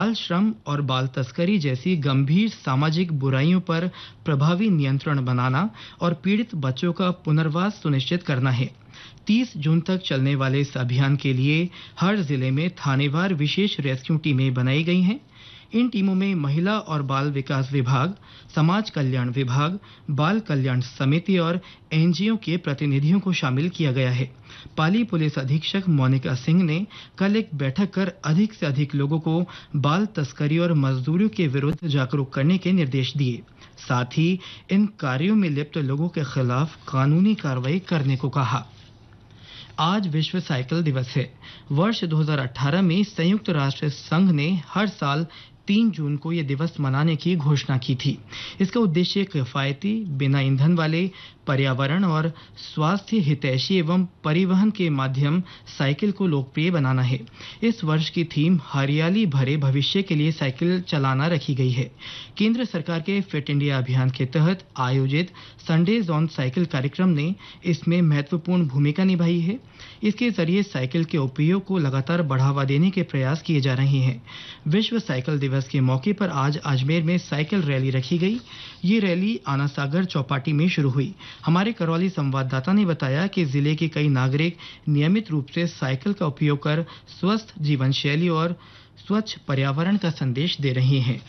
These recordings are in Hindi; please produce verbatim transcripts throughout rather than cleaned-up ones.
बाल श्रम और बाल तस्करी जैसी गंभीर सामाजिक बुराइयों पर प्रभावी नियंत्रण बनाना और पीड़ित बच्चों का पुनर्वास सुनिश्चित करना है। तीस जून तक चलने वाले इस अभियान के लिए हर जिले में थानेवार विशेष रेस्क्यू टीमें बनाई गई हैं। इन टीमों में महिला और बाल विकास विभाग, समाज कल्याण विभाग, बाल कल्याण समिति और एनजीओ के प्रतिनिधियों को शामिल किया गया है। पाली पुलिस अधीक्षक मोनिका सिंह ने कल एक बैठक कर अधिक से अधिक लोगों को बाल तस्करी और मजदूरी के विरुद्ध जागरूक करने के निर्देश दिए। साथ ही इन कार्यों में लिप्त लोगों के खिलाफ कानूनी कार्रवाई करने को कहा। आज विश्व साइकिल दिवस है। वर्ष दो हज़ार अठारह में संयुक्त राष्ट्र संघ ने हर साल तीन जून को यह दिवस मनाने की घोषणा की थी। इसका उद्देश्य किफायती, बिना ईंधन वाले, पर्यावरण और स्वास्थ्य हितैषी एवं परिवहन के माध्यम साइकिल को लोकप्रिय बनाना है। इस वर्ष की थीम हरियाली भरे भविष्य के लिए साइकिल चलाना रखी गई है। केंद्र सरकार के फिट इंडिया अभियान के तहत आयोजित संडेज ऑन साइकिल कार्यक्रम ने इसमें महत्वपूर्ण भूमिका निभाई है। इसके जरिए साइकिल के उपयोग को लगातार बढ़ावा देने के प्रयास किए जा रहे हैं। विश्व साइकिल दिवस के मौके पर आज अजमेर में साइकिल रैली रखी गई। ये रैली आना सागर चौपाटी में शुरू हुई। हमारे करौली संवाददाता ने बताया कि जिले के कई नागरिक नियमित रूप से साइकिल का उपयोग कर स्वस्थ जीवन शैली और स्वच्छ पर्यावरण का संदेश दे रहे हैं।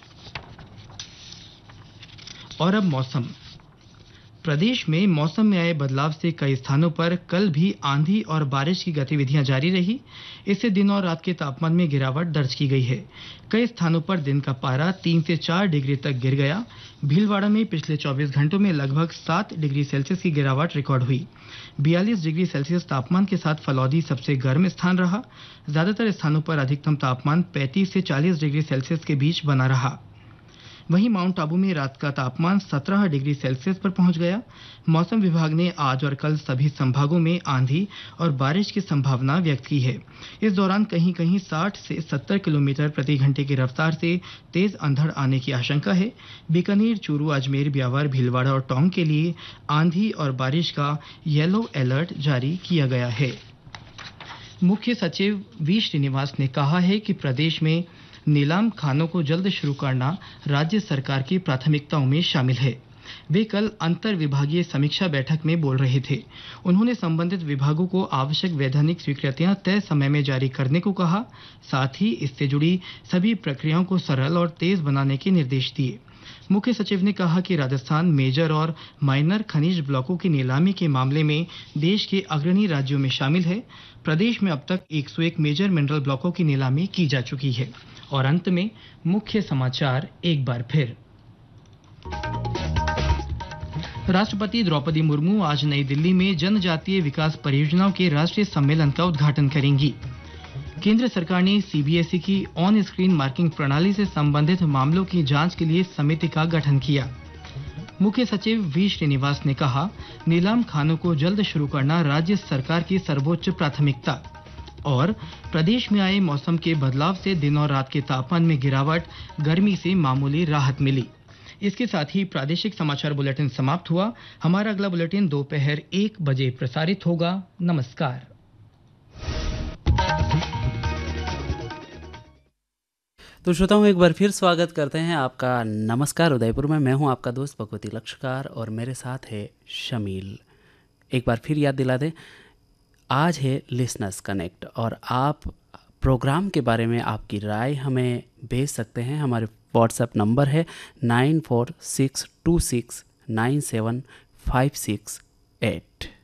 और अब मौसम। प्रदेश में मौसम में आए बदलाव से कई स्थानों पर कल भी आंधी और बारिश की गतिविधियां जारी रही। इससे दिन और रात के तापमान में गिरावट दर्ज की गई है। कई स्थानों पर दिन का पारा तीन से चार डिग्री तक गिर गया। भीलवाड़ा में पिछले चौबीस घंटों में लगभग सात डिग्री सेल्सियस की गिरावट रिकॉर्ड हुई। बयालीस डिग्री सेल्सियस तापमान के साथ फलौदी सबसे गर्म स्थान रहा। ज्यादातर स्थानों पर अधिकतम तापमान पैंतीस से चालीस डिग्री सेल्सियस के बीच बना रहा। वहीं माउंट आबू में रात का तापमान सत्रह डिग्री सेल्सियस पर पहुंच गया। मौसम विभाग ने आज और कल सभी संभागों में आंधी और बारिश की संभावना व्यक्त की है। इस दौरान कहीं कहीं साठ से सत्तर किलोमीटर प्रति घंटे की रफ्तार से तेज अंधड़ आने की आशंका है। बीकानेर, चूरू, अजमेर, ब्यावर, भीलवाड़ा और टोंक के लिए आंधी और बारिश का येलो अलर्ट जारी किया गया है। मुख्य सचिव वी श्रीनिवास ने कहा है कि प्रदेश में नीलाम खानों को जल्द शुरू करना राज्य सरकार की प्राथमिकताओं में शामिल है। वे कल अंतर विभागीय समीक्षा बैठक में बोल रहे थे। उन्होंने संबंधित विभागों को आवश्यक वैधानिक स्वीकृतियां तय समय में जारी करने को कहा। साथ ही इससे जुड़ी सभी प्रक्रियाओं को सरल और तेज बनाने के निर्देश दिए। मुख्य सचिव ने कहा कि राजस्थान मेजर और माइनर खनिज ब्लॉकों की नीलामी के मामले में देश के अग्रणी राज्यों में शामिल है। प्रदेश में अब तक एक सौ एक मेजर मिनरल ब्लॉकों की नीलामी की जा चुकी है। और अंत में मुख्य समाचार एक बार फिर। राष्ट्रपति द्रौपदी मुर्मू आज नई दिल्ली में जनजातीय विकास परियोजनाओं के राष्ट्रीय सम्मेलन का उद्घाटन करेंगी। केंद्र सरकार ने सीबीएसई की ऑन स्क्रीन मार्किंग प्रणाली से संबंधित मामलों की जांच के लिए समिति का गठन किया। मुख्य सचिव वी श्रीनिवास ने कहा, नीलाम खानों को जल्द शुरू करना राज्य सरकार की सर्वोच्च प्राथमिकता। और प्रदेश में आए मौसम के बदलाव से दिन और रात के तापमान में गिरावट, गर्मी से मामूली राहत मिली। इसके साथ ही प्रादेशिक समाचार बुलेटिन समाप्त हुआ। हमारा अगला बुलेटिन दोपहर एक बजे प्रसारित होगा। नमस्कार। तो श्रोताओं, एक बार फिर स्वागत करते हैं आपका नमस्कार उदयपुर में। मैं हूं आपका दोस्त भगवती लक्षकार और मेरे साथ है शमील। एक बार फिर याद दिला दें, आज है लिसनर्स कनेक्ट और आप प्रोग्राम के बारे में आपकी राय हमें भेज सकते हैं। हमारे व्हाट्सएप नंबर है nine four six to six nine seven five six eight.